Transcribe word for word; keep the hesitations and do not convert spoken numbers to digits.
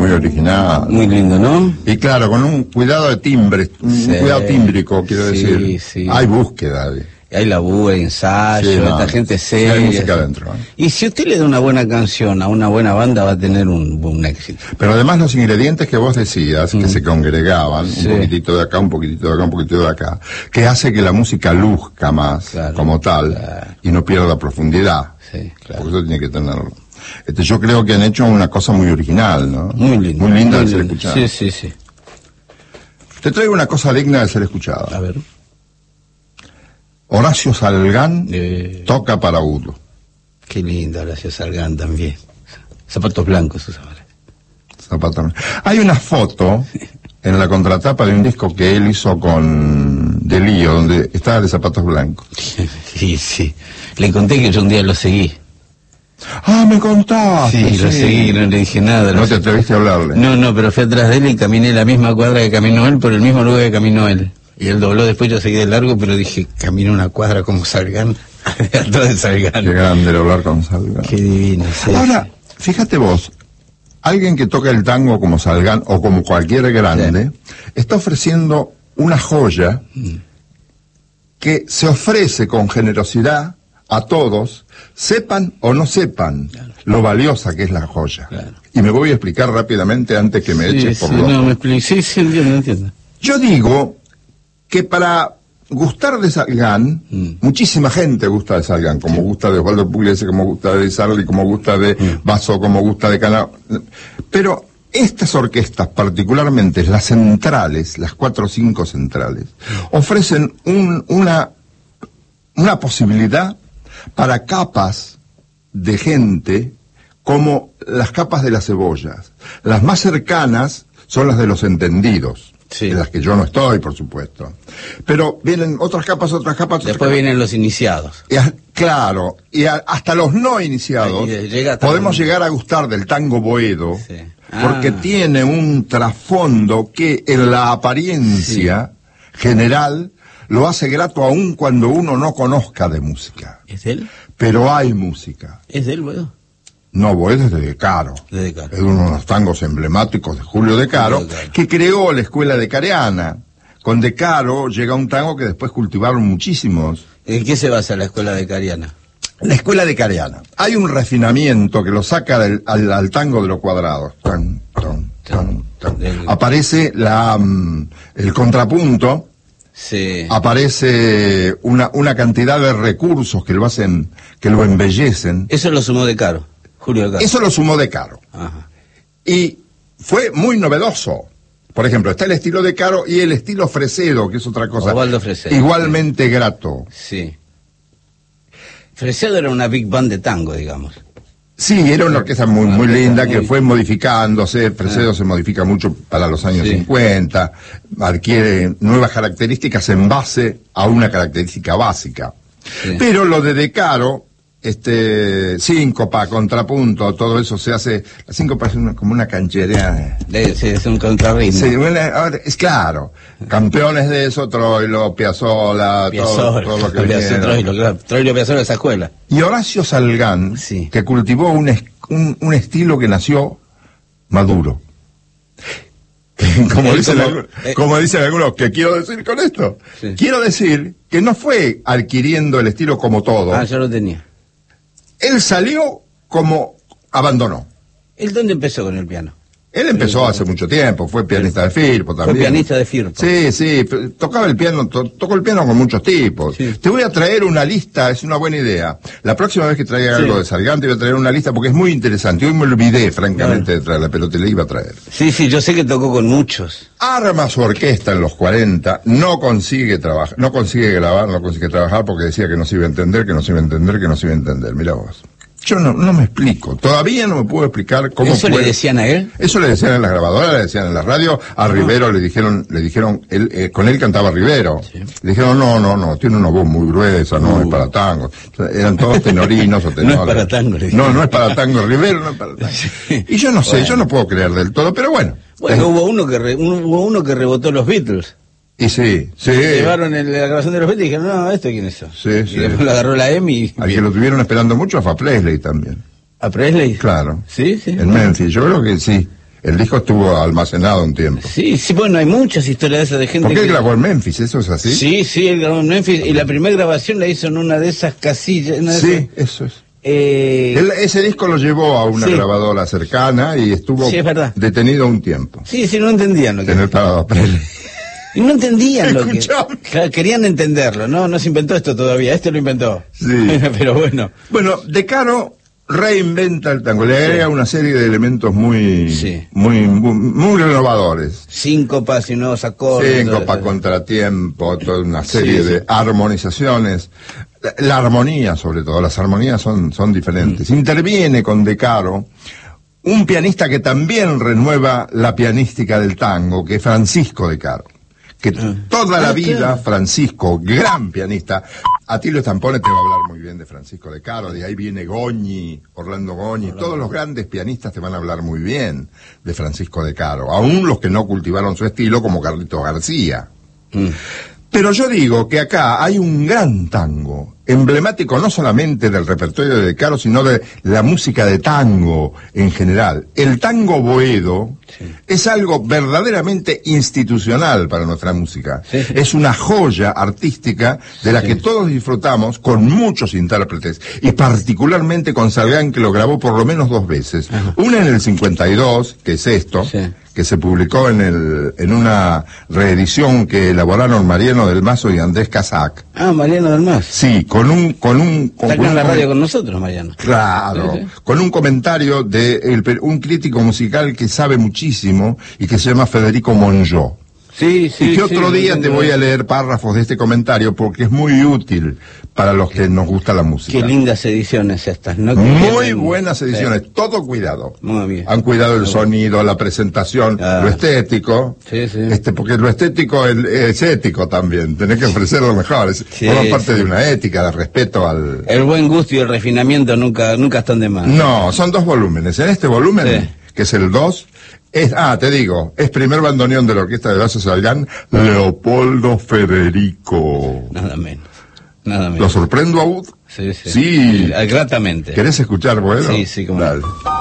muy original. Muy lindo, ¿no? Y claro, con un cuidado de timbre, un Sí, cuidado tímbrico, quiero sí, decir. sí. Hay búsqueda. De... Hay laburo, hay ensayo, Sí, no, esta gente sí, seria. hay música adentro, ¿eh? Y si usted le da una buena canción a una buena banda, va a tener un, un éxito. Pero además los ingredientes que vos decías, Mm. que se congregaban, Sí. un poquitito de acá, un poquitito de acá, un poquitito de acá, que hace que la música luzca más, Claro, como tal, claro. y no pierda profundidad. Sí, claro. Porque eso tiene que tenerlo. Este, yo creo que han hecho una cosa muy original, ¿no? Muy lindo. Muy linda muy de ser lindo. escuchada. Sí, sí, sí. Te traigo una cosa digna de ser escuchada. A ver. Horacio Salgán Eh, toca para Udo. Qué lindo, gracias Salgán también. Zapatos blancos usaba. Zapato. Hay una foto en la contratapa de un disco que él hizo con De Lío, donde estaba de zapatos blancos. Sí, sí. Le conté que yo un día lo seguí. Ah, me contaste. Sí, lo seguí, no le dije nada. No lo te seguí. atreviste a hablarle. No, no, pero fui atrás de él y caminé la misma cuadra que caminó él por el mismo lugar que caminó él. Y él dobló después, yo seguí de largo, pero dije, caminé una cuadra como Salgán, atrás de Salgán. Qué grande el hablar con Salgán. Qué divino, sí. Ahora, fíjate vos, alguien que toca el tango como Salgán o como cualquier grande, está ofreciendo una joya Mm. que se ofrece con generosidad a todos, sepan o no sepan Claro. lo valiosa que es la joya. Claro. Y me voy a explicar rápidamente antes que me Sí, eches por sí, los... no, me explico. Sí, sí, entiendo, entiendo. Yo digo que para gustar de Salgán, Mm. muchísima gente gusta de Salgán, como gusta de Osvaldo Pugliese, como gusta de Sarli, como gusta de Mm. Basso, como gusta de Cana. Pero estas orquestas, particularmente las centrales, las cuatro o cinco centrales, ofrecen un, una, una posibilidad para capas de gente como las capas de las cebollas. Las más cercanas son las de los entendidos. Sí. En las que yo no estoy, por supuesto. Pero vienen otras capas, otras capas, otras Después capas. vienen los iniciados. Y a- claro, y a- hasta los no iniciados Ahí llega hasta podemos un- llegar a gustar del tango boedo, Sí. porque Ah. tiene un trasfondo que en la apariencia general lo hace grato aún cuando uno no conozca de música. ¿Es de él? Pero hay música. ¿Es de él, bueno? No, Boedo es de De Caro. De De Caro. Es uno de los tangos emblemáticos de Julio De Caro, Julio De Caro. que creó la escuela de Careana. Con De Caro llega un tango que después cultivaron muchísimos. ¿En qué se basa la escuela de Cariana? La escuela de Careana. Hay un refinamiento que lo saca del- al, al tango de los cuadrados. Tan, tan, tan, tan. Del- Aparece la, mm, el contrapunto, Sí. aparece una, una cantidad de recursos que lo hacen, que lo embellecen. Eso lo sumó De Caro, Julio De Caro. Eso lo sumó De Caro. Ajá. Y fue muy novedoso. Por ejemplo, está el estilo De Caro y el estilo Fresedo, que es otra cosa. Osvaldo Fresedo. Igualmente grato. Sí. Fresedo era una big band de tango, digamos. Sí, era una orquesta muy, Una muy orquesta linda muy- que fue modificándose. Fresedo Ah. se modifica mucho para los años Sí. cincuenta, adquiere nuevas características en base a una característica básica. Sí. Pero lo de De Caro, este, síncopa, contrapunto, todo eso se hace. La síncopa es una- como una cancherea. De- sí, es un contrarritmo. Sí, bueno, ahora, es claro, campeones de eso, Troilo, Piazzolla, todo, Piazzolla, todo lo que Piazzolla, vinieron. Troilo, claro. Troilo Piazzolla de esa escuela. Y Horacio Salgán, Sí. que cultivó un, es- un, un estilo que nació maduro. como, Él dicen como- algunos, eh. como dicen algunos, ¿qué quiero decir con esto? Sí. Quiero decir que no fue adquiriendo el estilo como todo. Ah, ya lo tenía. Él salió como abandonó. ¿Él dónde empezó con el piano? Él empezó hace mucho tiempo, fue pianista de Firpo también. Fue pianista de Firpo. Sí, sí, p- tocaba el piano, to- tocó el piano con muchos tipos. Sí. Te voy a traer una lista, es una buena idea. La próxima vez que traiga Sí. algo de Salgán te voy a traer una lista porque es muy interesante. Hoy me olvidé, francamente, Claro. de traerla, pero te la iba a traer. Sí, sí, yo sé que tocó con muchos. Arma su orquesta en los cuarenta, no consigue trabajar, no consigue grabar, no consigue trabajar porque decía que no se iba a entender, que no se iba a entender, que no se iba a entender. Mira vos. Yo no, no me explico, todavía no me puedo explicar cómo ¿Eso puede- le decían a él? Eso le decían en las grabadoras, le decían en la radio, a Rivero le dijeron, le dijeron, él, eh, con él cantaba Rivero. Sí. Le dijeron, no, no, no, tiene una voz muy gruesa, no Uh. es para tango. O sea, eran todos tenorinos o tenores. No es para tango, le No, dijeron. no es para tango, Rivero no es para tango. Sí. Y yo no sé, Bueno. yo no puedo creer del todo, pero bueno. Bueno, Eh, hubo uno que re- un- hubo uno que rebotó los Beatles. y sí, sí. Llevaron el- la grabación de los Beatles y dijeron, no, ¿esto quién es eso? Sí, y sí. después lo agarró la EMI y... Al que lo tuvieron esperando mucho fue a Presley también. ¿A Presley? Claro. Sí, sí. En Memphis, yo creo que sí. El disco estuvo almacenado un tiempo. Sí, sí, bueno, hay muchas historias de esas de gente. ¿Por qué que... él grabó en Memphis? ¿Eso es así? Sí, sí, él grabó en Memphis y la primera grabación la hizo en una de esas casillas. Una de Sí, esas... eso es. Eh... Él, ese disco lo llevó a una sí. grabadora cercana y estuvo sí, es verdad. detenido un tiempo. Sí, sí, no entendían lo que... Tener parado Presley. Y no entendían lo que... Escuchame. Querían entenderlo, ¿no? No se inventó esto todavía, este lo inventó. Sí. Pero bueno. Bueno, De Caro reinventa el tango, le agrega sí. una serie de elementos muy, sí. muy, muy, muy renovadores. Síncopas y nuevos acordes. Síncopa, contratiempo, toda una serie sí, de sí. armonizaciones. La, la armonía, sobre todo, las armonías son, son diferentes. Mm. Interviene con De Caro un pianista que también renueva la pianística del tango, que es Francisco De Caro. Que ah. toda la vida, Francisco, gran pianista, Atilio Stampone te va a hablar muy bien de Francisco De Caro, de ahí viene Goñi, Orlando Goñi, Orlando. Todos los grandes pianistas te van a hablar muy bien de Francisco De Caro, aún los que no cultivaron su estilo, como Carlitos García. Mm. Pero yo digo que acá hay un gran tango, emblemático no solamente del repertorio de De Caro, sino de la música de tango en general. El tango boedo sí. es algo verdaderamente institucional para nuestra música. Sí, sí. Es una joya artística de la sí. que todos disfrutamos con muchos intérpretes, y particularmente con Salgán, que lo grabó por lo menos dos veces. Ajá. Una en el cincuenta y dos, que es esto, sí. que se publicó en el en una reedición que elaboraron Mariano del Mazo y Andrés Casac. Ah, Mariano del Mazo. Sí, con un con un con, Está en la radio con nosotros, Mariano. Claro, sí, sí. con un comentario de el, un crítico musical que sabe muchísimo y que se llama Federico Monjó. Sí, sí, y que otro sí, día sí, te sí. voy a leer párrafos de este comentario porque es muy útil para los que nos gusta la música. Qué lindas ediciones estas, ¿no? Muy bien, buenas ediciones, sí. todo cuidado. Muy bien. Han cuidado el sonido, la presentación, ah. lo estético. Sí, sí. Este, porque lo estético es, es ético también, tenés que ofrecer lo mejor. Es, sí, forma parte sí. de una ética, de respeto al... El buen gusto y el refinamiento nunca, nunca están de más. No, son dos volúmenes. En este volumen, sí. que es el dos, es, ah, te digo, es primer bandoneón de la Orquesta de Horacio Salgán, Leopoldo Federico. Nada menos, nada menos. ¿Lo sorprendo, Aud? Sí, sí. Sí. Gratamente. ¿Querés escuchar, bueno? Sí, sí, como Dale.